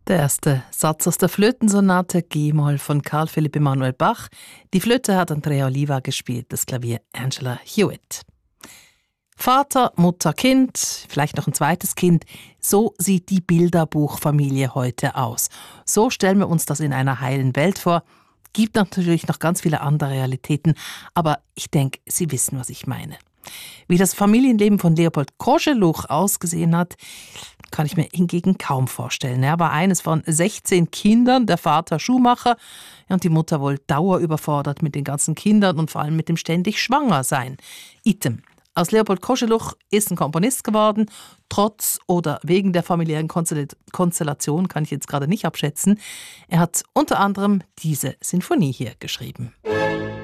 Der erste Satz aus der Flötensonate G-Moll von Carl Philipp Emanuel Bach. Die Flöte hat Andrea Oliva gespielt, das Klavier Angela Hewitt. Vater, Mutter, Kind, vielleicht noch ein zweites Kind. So sieht die Bilderbuchfamilie heute aus. So stellen wir uns das in einer heilen Welt vor. Gibt natürlich noch ganz viele andere Realitäten, aber ich denke, Sie wissen, was ich meine. Wie das Familienleben von Leopold Koscheluch ausgesehen hat, kann ich mir hingegen kaum vorstellen. Er war eines von 16 Kindern, der Vater Schuhmacher und die Mutter wohl dauerüberfordert mit den ganzen Kindern und vor allem mit dem ständig Schwangersein. Item. Aus Leopold Koscheluch ist ein Komponist geworden, trotz oder wegen der familiären Konstellation, kann ich jetzt gerade nicht abschätzen. Er hat unter anderem diese Sinfonie hier geschrieben.